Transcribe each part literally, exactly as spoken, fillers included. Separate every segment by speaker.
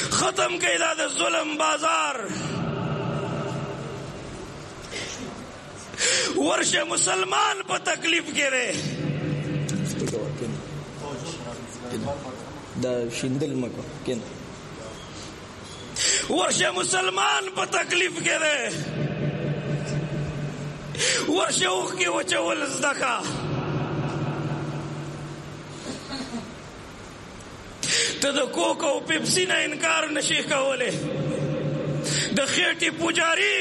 Speaker 1: ختم کړي دا د ظلم بازار. ورشه مسلمان په تکلیف کې دی
Speaker 2: دا شیندل مکو کین
Speaker 1: ورشه مسلمان په تکلیف کې دی ورشه اوخ کې وچول زده کا ته د کوک او پیپسي نه انکار نشي کولی د خېټې پوجاري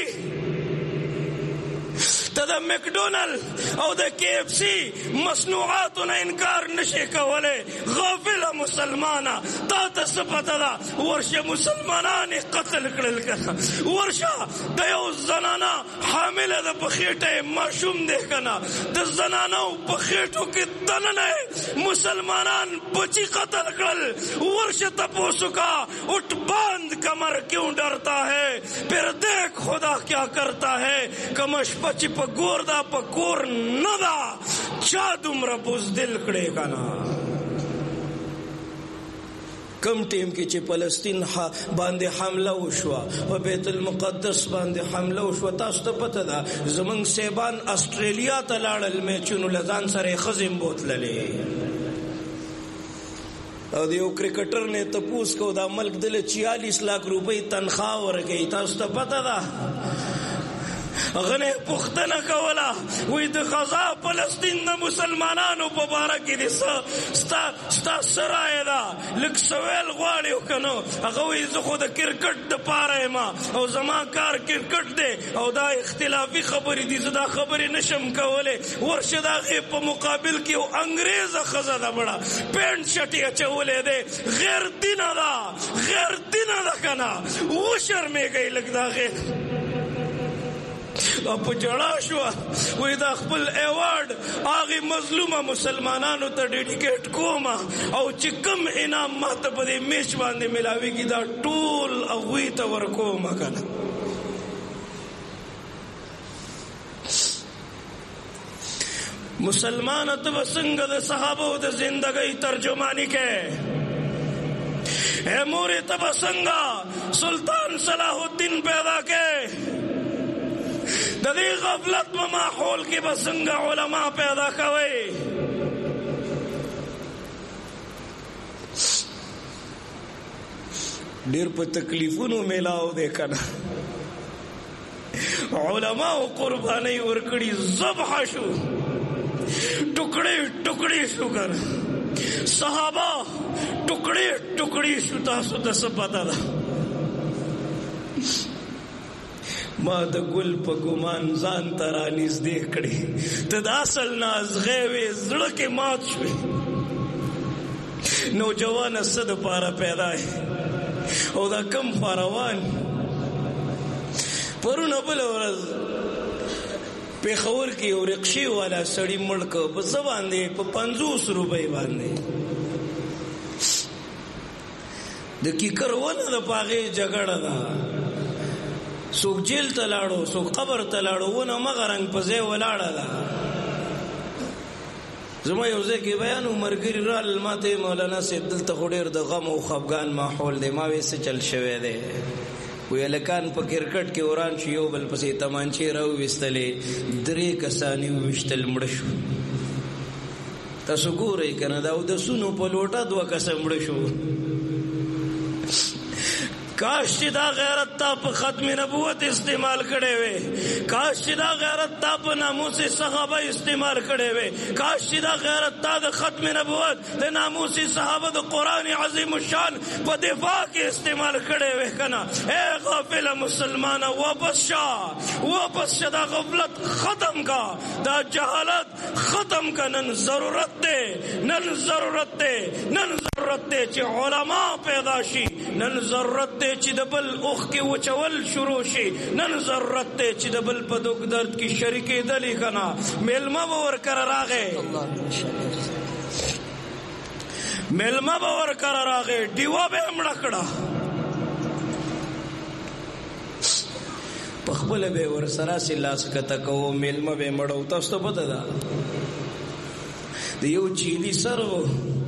Speaker 1: ته د مکډونل او د کے اف سی مصنوعاتو نه انکار نشي کولی غافله مسلمانه تا ته څه پته ده ورشه مسلمانان یې قتل کړل که ورشه د یو زنانه حامله ده په خېټه یې ماشوم دی که نه د زنانو په خېټو کې دننه مسلمانان بچی قتل کړل ورشه تپوس کا اٹھ باندھ کمر کیوں ڈرتا ہے پھر دیکھ خدا کیا کرتا ہے کمش پچ په ګور دا په کور نه ده چا دومره بزدل کړی که نه کم ټیم کې چې فلسطین باندې حمله وشوه په بیت المقدس باندې حمله وشوه تاسو ته پته ده زمونږ سیبان اسټرالیا ته لاړل میچونو له ځان سره یې ښځې هم بوتللې او د یو کرکټر نه تپوس کو دا ملک دله چیالیس لاکھ روپۍ تنخواه ورکوي تاسو ته پته ده غنه پختنه کوله وی د غزا فلسطین د مسلمانانو په باره کې دي ستا ستا سرای ده لږ سویل غواړي او که نو هغه وایي زه خو د کرکټ دپاره یم او زما کار کرکټ دی او دا اختلافي خبرې دي زه دا خبرې نشم کولی ورشه د هغې په مقابل کې یو انګریزه ښځه ده مړه پینټ شټ یې اچولی دی غیر دینه ده غیر دینه ده که نه وشرمېږئ لږ د هغې او په جړا شوه وی دا خپل ایوارډ هغې مظلومه مسلمانانو ته ډیډیکیټ کوم او چې کوم انعام ماته په دې میچ باندې میلاویږي دا ټول هغوی ته ورکوم که نه مسلمانه ته به څنګه د صحابو د زندګۍ ترجماني کې اے مورې ته به څنګه سلطان صلاح الدین پیدا کې د دې غفلت په ماحول کې به څنګه علما پیدا کوئ ډېر په تکلیفونو میلاو دی که نه علماو قربانۍ ورکړي ذبح شو ټوکړې ټوکړې شو که نه صحابه ټوکړې ټوکړې شو تاسو ته څه پته ده ما د ګل په ګمان ځان ته رانږدې کړې ته د اصل نه ازغی وې زړه کې مات شوې نوجوانه څه دپاره پیدا یې او دا کم خواروان پرونه بله ورځ پېښور کې یو رقشې والا سړي مړ که په څه باندې په پنځوس روپۍ باندې د کیکر ونه د په هغې جګړه ده څوک جیل ته لاړو څوک قبر ته لاړو ونه مغه رنګ په ځای ولاړه ده زما یو ځای کې بیان و ملګري رالل ما ته مولانا صاحب دلته خو ډېر د غم او خفګان ماحول دی ما وې څه چل شوی دی وی هلکان په کرکټ کې وران شو یو بل پسې تمانچې راوویستلې درې کسان یې وویشتل مړه شو تاسو ګورئ که نه دا اودسونو په لوټه دوه کسه مړه شو کاش چې دا غیرت تا په ختم نبوت استعمال کړی وی کاش چې دا غیرت تا په ناموس صحابه استعمال کړی وی کاش چې دا غیرت تا د ختم نبوت د ناموس صحابه د قرآن عظیم الشان په دفاع کې استعمال کړی وی که نه اے غافله مسلمانه واپس شه واپس شه دا غفلت ختم کا دا جهالت ختم کا نن ضرورت دی نن ضرورت دی نن ضرورت دی چې علما پیدا شي نن ضرورت دی چې د بل اوخ کې وچول شروع شي نن ضرورت دی چې د بل په دغ درد کې شریکېدلې که نه میلمه به ورکره راغی میلمه به ورکره راغی ډیوه به یې مړه کړه پخپله به یې ورسره سې لاس کته کوو میلمه به یې مړه و تاسو ته پته ده د یو چیني سر و